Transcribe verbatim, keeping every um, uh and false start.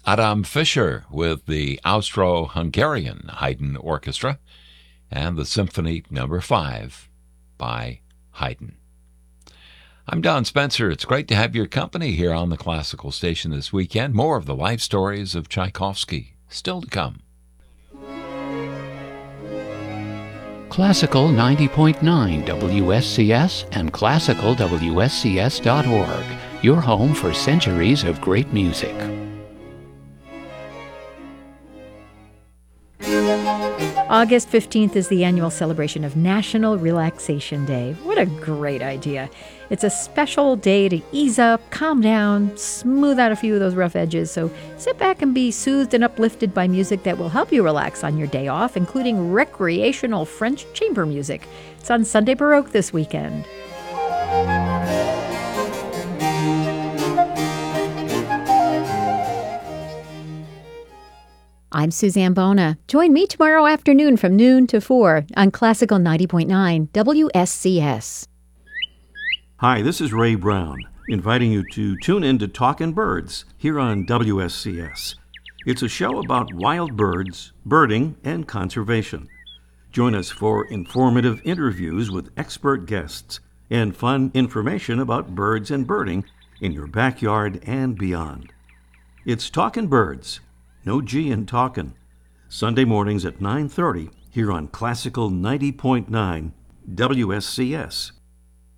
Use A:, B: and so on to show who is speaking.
A: Adam Fischer with the Austro-Hungarian Haydn Orchestra and the Symphony Number five by Haydn. I'm Don Spencer. It's great to have your company here on the Classical Station this weekend. More of the life stories of Tchaikovsky still to come.
B: Classical ninety point nine W S C S and classical W S C S dot org, your home for centuries of great music.
C: August fifteenth is the annual celebration of National Relaxation Day. What a great idea. It's a special day to ease up, calm down, smooth out a few of those rough edges. So sit back and be soothed and uplifted by music that will help you relax on your day off, including recreational French chamber music. It's on Sunday Baroque this weekend. I'm Suzanne Bona. Join me tomorrow afternoon from noon to four on Classical ninety point nine W S C S.
D: Hi, this is Ray Brown, inviting you to tune in to Talkin' Birds here on W S C S. It's a show about wild birds, birding, and conservation. Join us for informative interviews with expert guests and fun information about birds and birding in your backyard and beyond. It's Talkin' Birds. No G in talkin'. Sunday mornings at nine thirty here on Classical ninety point nine W S C S.